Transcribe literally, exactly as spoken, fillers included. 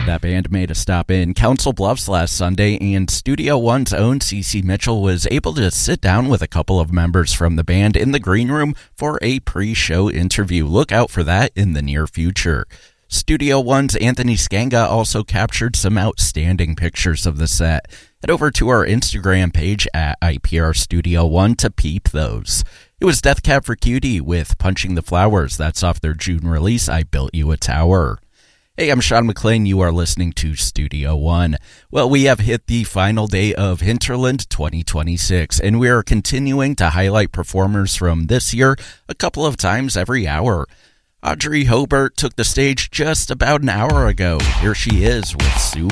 That band made a stop in Council Bluffs last Sunday, and Studio One's own Cece Mitchell was able to sit down with a couple of members from the band in the green room for a pre-show interview. Look out for that in the near future. Studio One's Anthony Skanga also captured some outstanding pictures of the set. Head over to our Instagram page at I P R Studio One to peep those. It was Death Cab for Cutie with Punching the Flowers. That's off their June release, I Built You a Tower. Hey, I'm Sean McLean. You are listening to Studio One. Well, we have hit the final day of Hinterland twenty twenty-six, and we are continuing to highlight performers from this year a couple of times every hour. Audrey Hobart took the stage just about an hour ago. Here she is with Sue